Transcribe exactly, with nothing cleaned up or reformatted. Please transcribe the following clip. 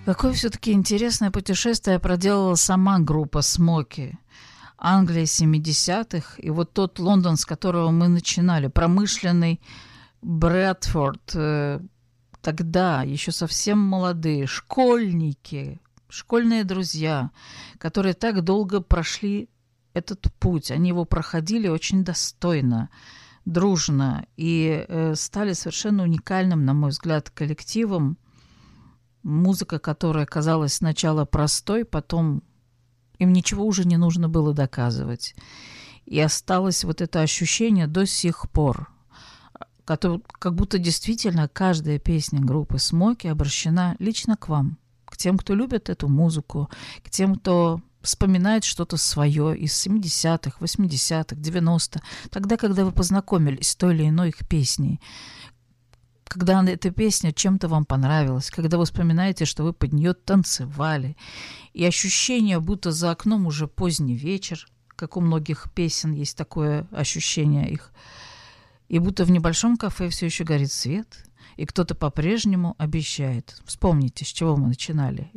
Какое все-таки интересное путешествие проделала сама группа «Смоки». Англия семидесятых, и вот тот Лондон, с которого мы начинали, промышленный Брэдфорд, э, тогда еще совсем молодые, школьники, школьные друзья, которые так долго прошли этот путь. Они его проходили очень достойно, дружно и э, стали совершенно уникальным, на мой взгляд, коллективом. Музыка, которая казалась сначала простой, потом им ничего уже не нужно было доказывать. И осталось вот это ощущение до сих пор, как будто действительно каждая песня группы «Смоки» обращена лично к вам, к тем, кто любит эту музыку, к тем, кто вспоминает что-то свое из семидесятых, восьмидесятых, девяностых, тогда, когда вы познакомились с той или иной их песней, когда эта песня чем-то вам понравилась, когда вы вспоминаете, что вы под нее танцевали, и ощущение, будто за окном уже поздний вечер, как у многих песен есть такое ощущение их, и будто в небольшом кафе все еще горит свет, и кто-то по-прежнему обещает. Вспомните, с чего мы начинали.